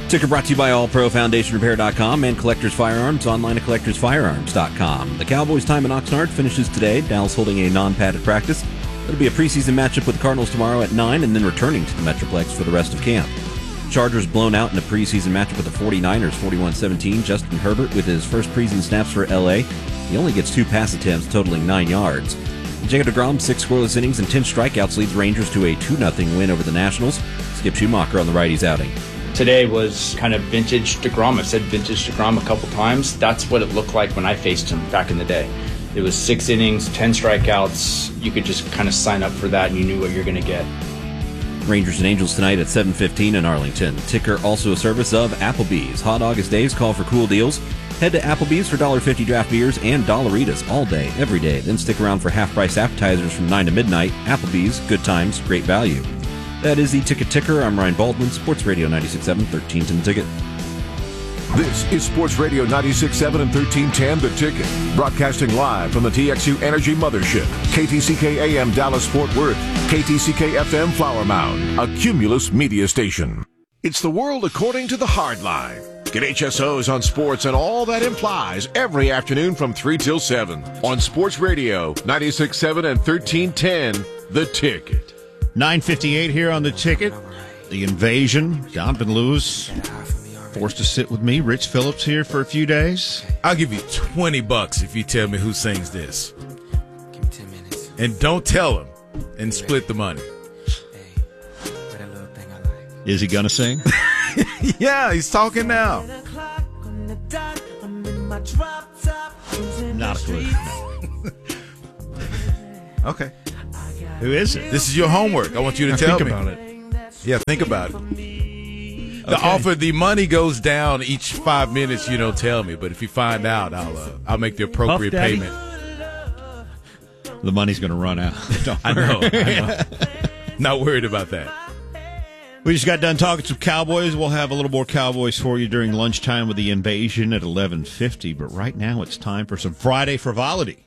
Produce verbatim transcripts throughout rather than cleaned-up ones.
Ticker brought to you by All Pro Foundation Repair dot com and Collectors Firearms, online at Collectors Firearms dot com. The Cowboys' time in Oxnard finishes today. Dallas holding a non-padded practice. It'll be a preseason matchup with the Cardinals tomorrow at nine and then returning to the Metroplex for the rest of camp. Chargers blown out in a preseason matchup with the forty-niners, forty-one seventeen. Justin Herbert with his first preseason snaps for L A. He only gets two pass attempts, totaling nine yards. Jacob deGrom, six scoreless innings and ten strikeouts, leads Rangers to a two nothing win over the Nationals. Skip Schumacher on the righties outing. Today was kind of vintage DeGrom. I've said vintage DeGrom a couple times. That's what it looked like when I faced him back in the day. It was six innings, ten strikeouts. You could just kind of sign up for that and you knew what you're going to get. Rangers and Angels tonight at seven fifteen in Arlington. Ticker also a service of Applebee's. Hot August days call for cool deals. Head to Applebee's for one dollar fifty draft beers and Dollaritas all day, every day. Then stick around for half-price appetizers from nine to midnight. Applebee's, good times, great value. That is the Ticket Ticker. I'm Ryan Baldwin, Sports Radio ninety-six point seven, thirteen ten The Ticket. This is Sports Radio ninety-six point seven and thirteen ten The Ticket. Broadcasting live from the T X U Energy Mothership. K T C K A M Dallas Fort Worth. K T C K F M Flower Mound. A Cumulus media station. It's the world according to the hard line. Get H S Os on sports and all that implies every afternoon from three till seven. On Sports Radio ninety-six point seven and thirteen ten The Ticket. nine fifty-eight here on The Ticket. The Invasion. Donovan Lewis forced to sit with me. Rich Phillips here for a few days. I'll give you twenty bucks if you tell me who sings this. Give me ten minutes. And don't tell him and split the money. Is he going to sing? Yeah, he's talking now. Not a clue. Okay. Who is it? This is your homework. I want you to Now tell think me. about it. Yeah, think about it. The Okay. offer, the money goes down each five minutes. You don't tell me, but if you find out, I'll uh, I'll make the appropriate Puff Daddy? payment. The money's going to run out. Don't I know. worry. I know. Not worried about that. We just got done talking some Cowboys. We'll have a little more Cowboys for you during lunchtime with the Invasion at eleven fifty. But right now it's time for some Friday frivolity.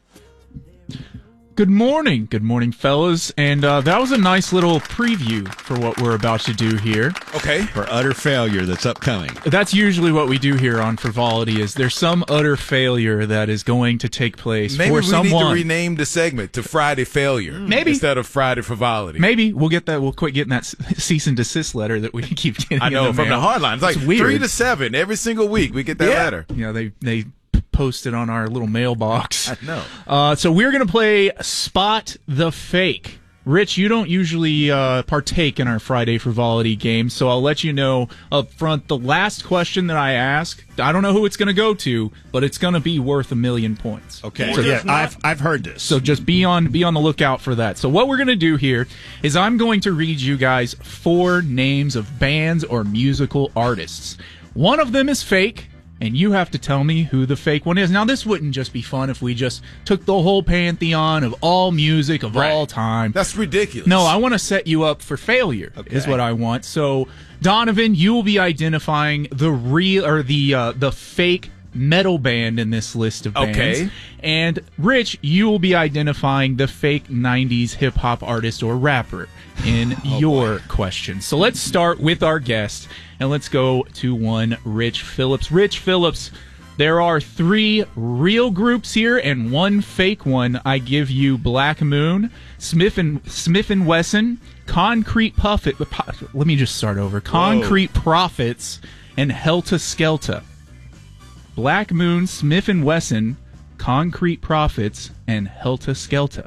Good morning. Good morning, fellas. And uh, that was a nice little preview for what we're about to do here. Okay. For utter failure that's upcoming. That's usually what we do here on Frivolity is there's some utter failure that is going to take place Maybe for we someone. need to rename the segment to Friday Failure. Maybe. Instead of Friday Frivolity. Maybe we'll get that. We'll quit getting that cease and desist letter that we keep getting. I know, in the from mail. the hardline. It's like It's weird. three to seven every single week we get that Yeah. letter. Yeah, they they posted on our little mailbox. I know. Uh, so we're going to play Spot the Fake. Rich, you don't usually uh, partake in our Friday Frivolity game, so I'll let you know up front. The last question that I ask, I don't know who it's going to go to, but it's going to be worth a million points. Okay. So, yeah, I've I've heard this. so just be on be on the lookout for that. So what we're going to do here is I'm going to read you guys four names of bands or musical artists. One of them is fake, and you have to tell me who the fake one is. Now, this wouldn't just be fun if we just took the whole pantheon of all music of Right. all time. That's ridiculous. No, I want to set you up for failure. Okay. Is what I want. So, Donovan, you will be identifying the real or the uh, the fake metal band in this list of bands. Okay. And Rich, you will be identifying the fake nineties hip hop artist or rapper in your question. So let's start with our guest and let's go to one Rich Phillips. Rich Phillips, there are three real groups here and one fake one. I give you Black Moon, Smith and Smith and Wesson, Concrete Puffet. Let me just start over. Concrete Prophets and Helta Skelta. Black Moon, Smith and Wesson, Concrete Prophets, and Helta Skelta.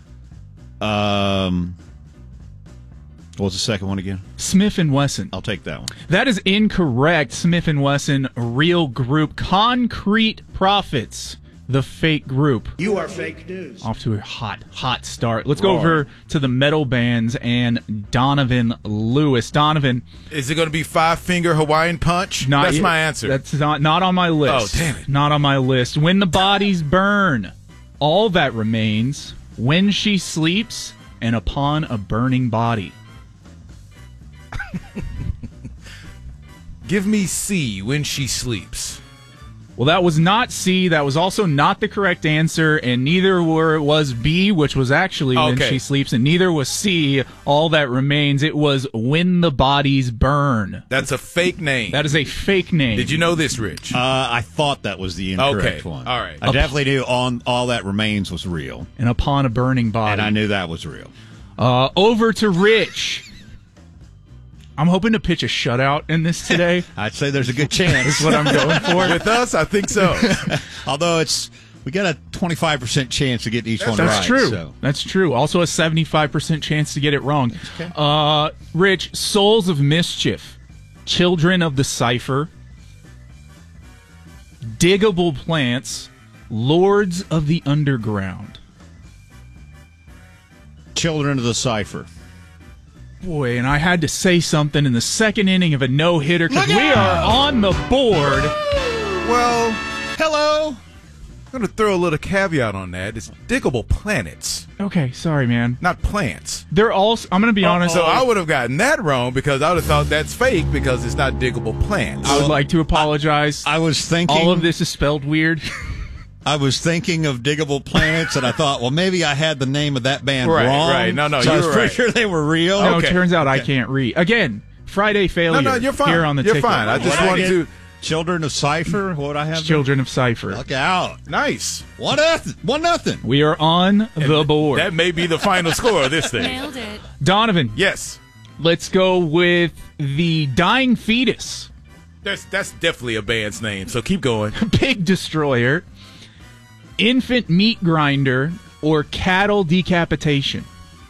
Um, what was the second one again? Smith and Wesson. I'll take that one. That is incorrect. Smith and Wesson, real group. Concrete Prophets, the fake group. You are fake news. Off to a hot, hot start. Let's go over to the metal bands and Donovan Lewis. Donovan. Is it going to be Five Finger Hawaiian Punch? Not That's yet. my answer. That's not not on my list. Oh, damn it. Not on my list. When the Bodies Burn, All That Remains, When She Sleeps, and Upon a Burning Body. Give me C, When She Sleeps. Well, that was not C. That was also not the correct answer, and neither were was B, which was actually When Okay. She Sleeps, and neither was C, All That Remains. It was When the Bodies Burn. That's a fake name. That is a fake name. Did you know this, Rich? Uh, I thought that was the incorrect Okay. one. All right. I definitely knew on All That Remains was real, And Upon a Burning Body. and I knew that was real. Uh, over to Rich. I'm hoping to pitch a shutout in this today. I'd say there's a good chance. That's what I'm going for. With us, I think so. Although it's we got a twenty-five percent chance to get each one That's right. true. So. That's true. Also a seventy-five percent chance to get it wrong. Uh, Rich, Souls of Mischief, Children of the Cipher, Diggable Plants, Lords of the Underground. Children of the Cipher. Boy, and I had to say something in the second inning of a no-hitter because we are on the board. Well, Hello. I'm going to throw a little caveat on that. It's diggable planets, Okay, sorry, man. not plants. They're all. I'm going to be honest. So I would have gotten that wrong because I would have thought that's fake because it's not diggable plants. I would like to apologize. I was thinking all of this is spelled weird. I was thinking of Diggable Planets, and I thought, well, maybe I had the name of that band Right, wrong. right. No, no, so I was you're pretty right. sure they were real. No, Okay. it turns out I can't read. Again, Friday failure. No, no, you're fine. Here on the You're ticket. fine. I just What'd I wanted get? to. Children of Cipher. What would I have? Children of Cipher. Look out! Nice. One nothing. One nothing. We are on the board. That may be the final score of this thing. Nailed it. Donovan, Yes. let's go with the Dying Fetus, That's that's definitely a band's name. So keep going. Pig Destroyer, Infant Meat Grinder, or Cattle Decapitation.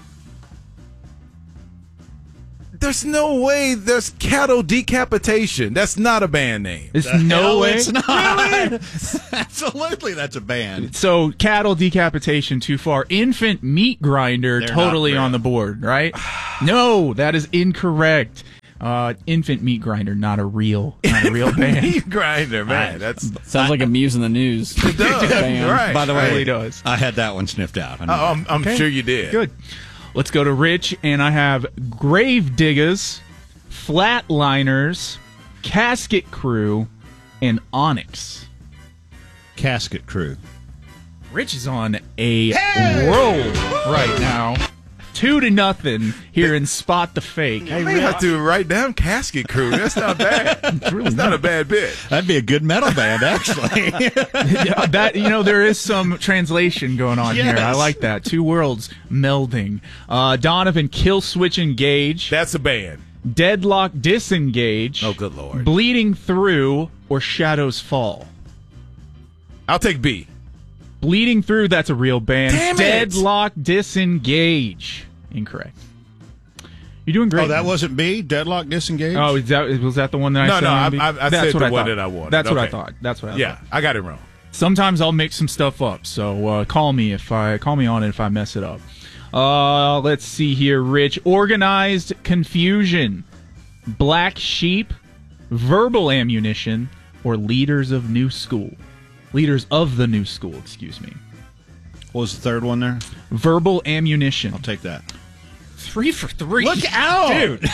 There's no way there's cattle decapitation. That's not a band name. There's The no hell way. It's not. Absolutely, that's a band. So Cattle Decapitation too far. Infant Meat Grinder They're totally not real. on the board, right? No, that is incorrect. Uh, Infant Meat Grinder, not a real, not a real band. Meat grinder, man. That's Sounds like a Muse in the News. it does. Band. Right. By the It way, really does. I had that one sniffed out. I know Oh, I'm, I'm Okay. sure you did. Good. Let's go to Rich, and I have Grave Diggers, Flatliners, Casket Crew, and Onyx. that. Casket Crew. Rich is on a roll right now. Two to nothing here in Spot the Fake. You may have to write down Casket Crew. That's not bad. It's really not a bad bit. That'd be a good metal band, actually. Yeah, that you know, there is some translation going on here. I Yes. like that. Two worlds melding. Uh, Donovan, Kill Switch Engage, That's a band. Deadlock Disengage, Oh, good Lord. Bleeding Through, or Shadows Fall. I'll take B. Bleeding Through, that's a real band. Damn it! Deadlock Disengage. Incorrect. You're doing great. Oh, that wasn't B? Deadlock Disengaged? Oh, is that, was that the one that I No, said? no, on B? I- I- I That's said what the I one thought. that I wanted. That's what I Okay. thought. That's what I Yeah, thought. I got it wrong. Sometimes I'll make some stuff up, so uh, call me if I call me on it if I mess it up. Uh, let's see here, Rich. Organized Confusion, Black Sheep, Verbal Ammunition, or Leaders of New School. Leaders of the New School, excuse me. What was the third one there? Verbal Ammunition. I'll take that. Three for three. Look out! Dude.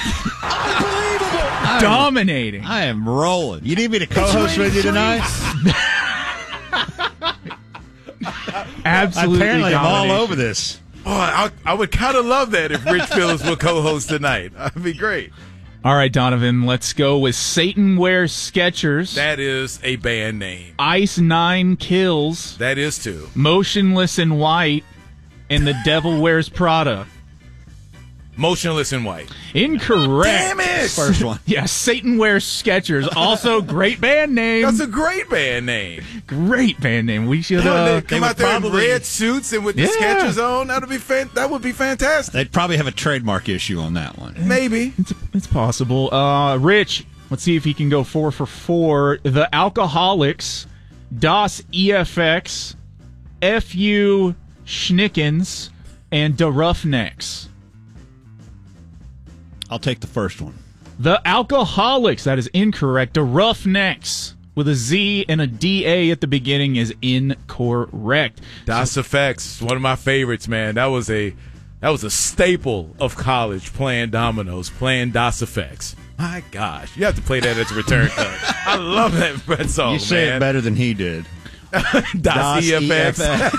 Dominating. I am rolling. You need me to co-host with you tonight? Absolutely Apparently, I'm all domination. over this. Oh, I, I would kind of love that if Rich Phillips would co-host tonight. That'd be great. All right, Donovan, let's go with Satan Wears Skechers, That is a band name. Ice Nine Kills, That is too. Motionless in White, and The Devil Wears Prada. Motionless in White. Incorrect. Damn it! First one. Yeah, Satan Wears Skechers. Also, great band name. That's a great band name. Great band name. We should. Boy, Uh, they come would out there probably- in red suits and with the Yeah. Skechers on. That'd be fan- That would be fantastic. They'd probably have a trademark issue on that one. Maybe. it's, it's possible. Uh, Rich, let's see if he can go four for four. The Alcoholics, Das E F X, F U Schnickens, and The Roughnecks. I'll take the first one. The Alcoholics, that is incorrect. The Roughnecks with a Z and a D A at the beginning is incorrect. Das Effects, one of my favorites, man. That was a that was a staple of college playing dominoes, playing Das Effects. My gosh. You have to play that as a return card. I love that, that song, You say man. it better than he did. Das E F X.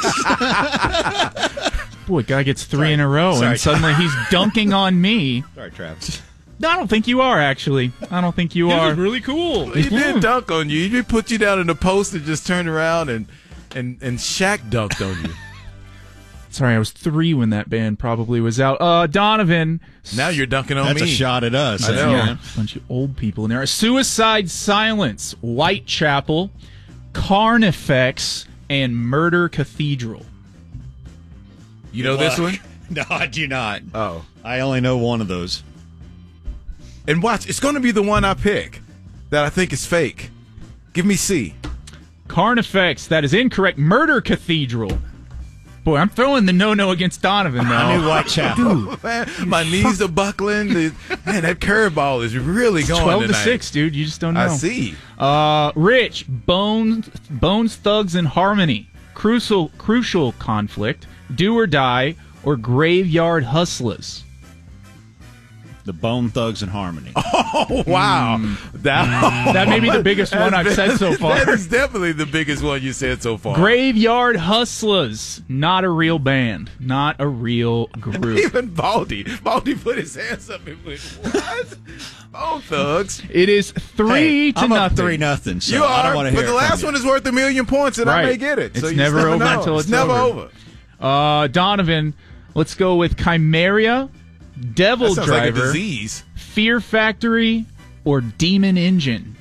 Boy, guy gets three Sorry. in a row, Sorry. and suddenly he's dunking on me. Sorry, Travis. No, I don't think you are, actually. I don't think you are. really cool. He did dunk on you. He put you down in the post and just turned around and, and, and Shaq dunked on you. Sorry, I was three when that band probably was out. Uh, Donovan. Now you're dunking on That's me. a shot at us. I know. Yeah, bunch of old people in there. Suicide Silence, Whitechapel, Carnifex, and Murder Cathedral. You know this one? No, I do not. Oh. I only know one of those. And watch, it's going to be the one I pick that I think is fake. Give me C. Carnifex, that is incorrect. Murder Cathedral. Boy, I'm throwing the no-no against Donovan now. I knew Whitechapel. Man, my knees are buckling. The- Man, that curveball is really going twelve to tonight. six, dude. You just don't know. I see. Uh, Rich, Bones, Bones Thugs and Harmony, Crucial, Crucial Conflict, Do or Die, or Graveyard Hustlers. The Bone Thugs and Harmony. Oh, wow. That, That may be the biggest one I've said so far. That is definitely the biggest one you said so far. Graveyard Hustlers, not a real band, not a real group. Even Baldy. Baldy put his hands up and went, what? Bone Thugs. It is three Hey, to I'm nothing. up three nothing. So You I don't are, want to but hear the it from last you. one is worth a million points, and Right. I may get it. It's so you never just never over know. until it's never over. over. Uh, Donovan, let's go with Chimeria, Devil That sounds like a Driver, disease. Fear Factory, or Demon Engine.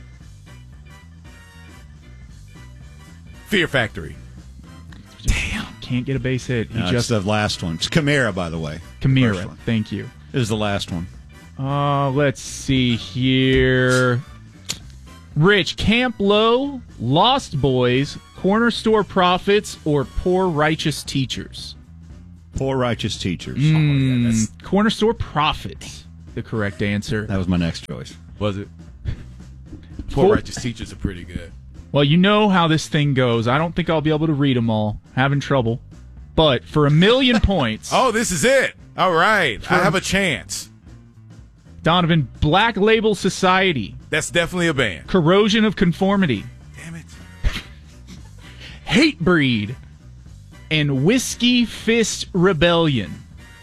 Fear Factory. Can't get a base hit. You No, just it's the last one. It's Chimera, by the way. First Chimera. one. Thank you. It was the last one. Uh, let's see here. Rich, Camp Low, Lost Boys, Corner Store Prophets, or Poor Righteous Teachers? Poor Righteous Teachers. Mm, Corner Store Prophets, the correct answer. That was my next choice. Was it? Poor- Poor Righteous Teachers are pretty good. Well, you know how this thing goes. I don't think I'll be able to read them all. Having trouble. But for a million points, Oh, this is it. All right. I have a chance. Donovan, Black Label Society, That's definitely a band. Corrosion of Conformity, Damn it. Hatebreed, and Whiskey Fist Rebellion.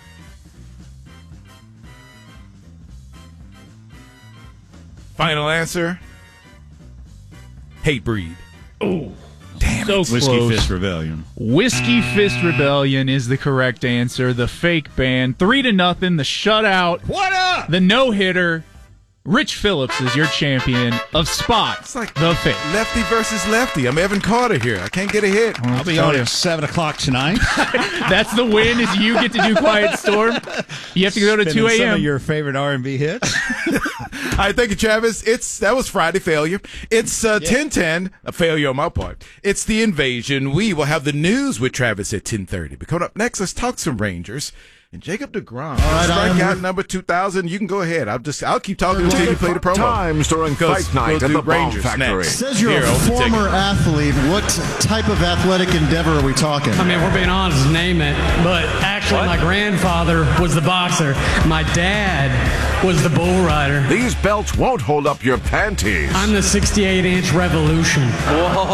Final answer. Hatebreed. So Whiskey close. Fist Rebellion. Whiskey Fist Rebellion is the correct answer. The fake band. Three to nothing. The shutout. What up? The no-hitter. Rich Phillips is your champion of Spot. It's like the fake. lefty versus lefty. I'm Evan Carter here. I can't get a hit. I'll be on at seven o'clock tonight. That's the win. Is you get to do Quiet Storm. You have to go to Spinning two Some of a.m. your favorite R and B hits. All right, thank you, Travis. It's that was Friday failure. It's uh, ten ten, a failure on my part. It's the invasion. We will have the news with Travis at ten thirty. But coming up next, let's talk some Rangers. And Jacob DeGrom, right, strikeout I'm- number two thousand. You can go ahead. I'll just I'll keep talking until you play the promo. Times during Because fight night we'll at do the Bomb Rangers Factory. next. Says you're Here a on the ticket. former athlete. What type of athletic endeavor are we talking? I mean, we're being honest, name it. But actually, my grandfather was the boxer. My dad was the bull rider. These belts won't hold up your panties. I'm the sixty-eight inch Revolution. Did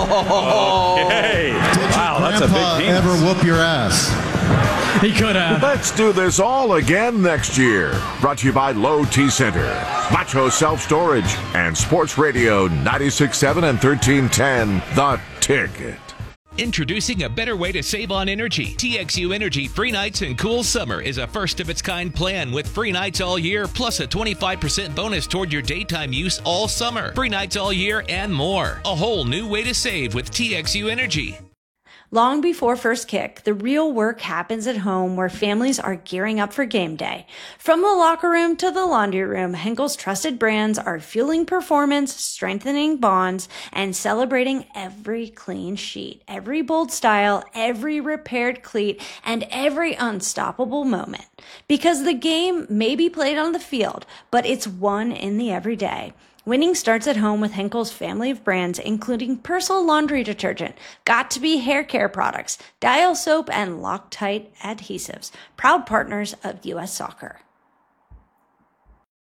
your grandpa ever whoop your ass? He could have. Let's do this all again next year. Brought to you by Low T Center, Macho Self Storage, and Sports Radio ninety-six point seven and thirteen ten, The Ticket. Introducing a better way to save on energy. T X U Energy Free Nights and Cool Summer is a first-of-its-kind plan with free nights all year, plus a twenty-five percent bonus toward your daytime use all summer. Free nights all year and more. A whole new way to save with T X U Energy. Long before first kick, the real work happens at home where families are gearing up for game day. From the locker room to the laundry room, Henkel's trusted brands are fueling performance, strengthening bonds, and celebrating every clean sheet, every bold style, every repaired cleat, and every unstoppable moment. Because the game may be played on the field, but it's won in the everyday. Winning starts at home with Henkel's family of brands, including Persil laundry detergent, Got2b hair care products, Dial soap, and Loctite adhesives, proud partners of U S Soccer.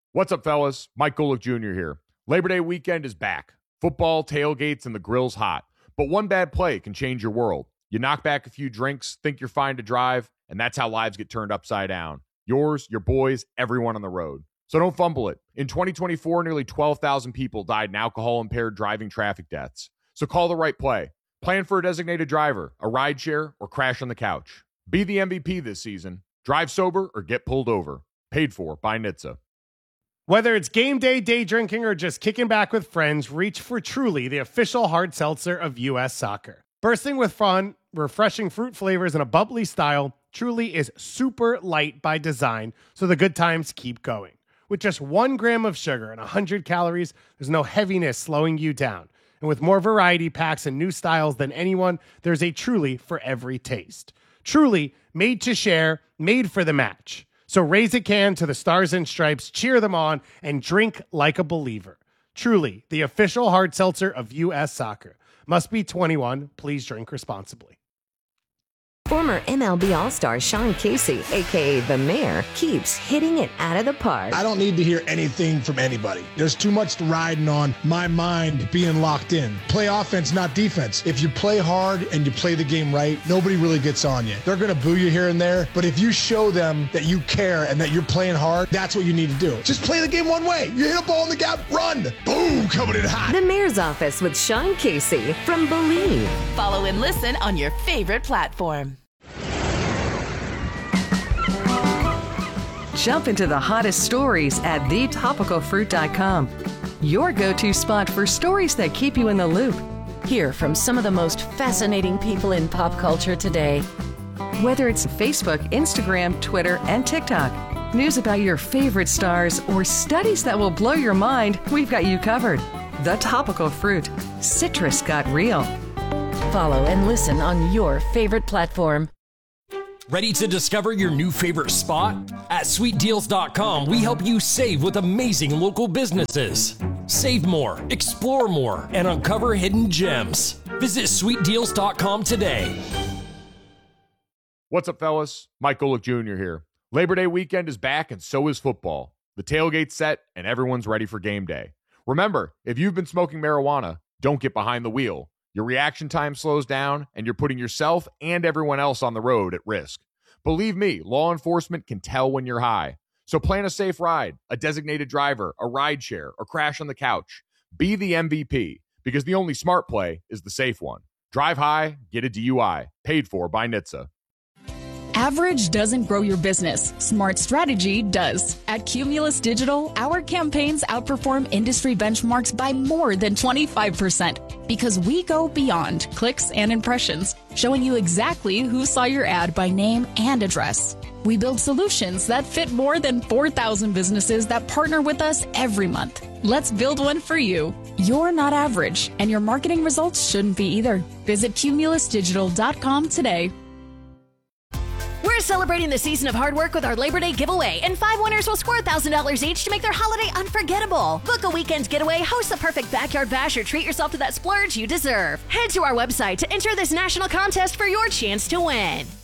What's up, fellas? Mike Golick Junior here. Labor Day weekend is back. Football, tailgates, and the grill's hot. But one bad play can change your world. You knock back a few drinks, think you're fine to drive, and that's how lives get turned upside down. Yours, your boys, everyone on the road. So don't fumble it. In twenty twenty-four, nearly twelve thousand people died in alcohol-impaired driving traffic deaths. So call the right play. Plan for a designated driver, a rideshare, or crash on the couch. Be the M V P this season. Drive sober or get pulled over. Paid for by N H T S A. Whether it's game day, day drinking, or just kicking back with friends, reach for Truly, the official hard seltzer of U S Soccer. Bursting with fun, refreshing fruit flavors, and a bubbly style, Truly is super light by design, so the good times keep going. With just one gram of sugar and one hundred calories, there's no heaviness slowing you down. And with more variety packs and new styles than anyone, there's a Truly for every taste. Truly, made to share, made for the match. So raise a can to the Stars and Stripes, cheer them on, and drink like a believer. Truly, the official hard seltzer of U S Soccer. Must be twenty-one. Please drink responsibly. Former M L B All-Star Sean Casey, a k a. The Mayor, keeps hitting it out of the park. I don't need to hear anything from anybody. There's too much riding on my mind being locked in. Play offense, not defense. If you play hard and you play the game right, nobody really gets on you. They're going to boo you here and there, but if you show them that you care and that you're playing hard, that's what you need to do. Just play the game one way. You hit a ball in the gap, run. Boom, coming in hot. The Mayor's Office with Sean Casey from Believe. Follow and listen on your favorite platform. Jump into the hottest stories at the topical fruit dot com. Your go-to spot for stories that keep you in the loop. Hear from some of the most fascinating people in pop culture today. Whether it's Facebook, Instagram, Twitter, and TikTok, news about your favorite stars, or studies that will blow your mind, we've got you covered. The Topical Fruit. Citrus got real. Follow and listen on your favorite platform. Ready to discover your new favorite spot? At sweet deals dot com, we help you save with amazing local businesses. Save more, explore more, and uncover hidden gems. Visit sweet deals dot com today. What's up, fellas? Mike Golick Junior here. Labor Day weekend is back, and so is football. The tailgate's set, and everyone's ready for game day. Remember, if you've been smoking marijuana, don't get behind the wheel. Your reaction time slows down, and you're putting yourself and everyone else on the road at risk. Believe me, law enforcement can tell when you're high. So plan a safe ride, a designated driver, a ride share, or crash on the couch. Be the M V P, because the only smart play is the safe one. Drive high, get a D U I. Paid for by N H T S A. Average doesn't grow your business. Smart strategy does. At Cumulus Digital, our campaigns outperform industry benchmarks by more than twenty-five percent because we go beyond clicks and impressions, showing you exactly who saw your ad by name and address. We build solutions that fit more than four thousand businesses that partner with us every month. Let's build one for you. You're not average, and your marketing results shouldn't be either. Visit cumulus digital dot com today. We're celebrating the season of hard work with our Labor Day giveaway, and five winners will score one thousand dollars each to make their holiday unforgettable. Book a weekend getaway, host the perfect backyard bash, or treat yourself to that splurge you deserve. Head to our website to enter this national contest for your chance to win.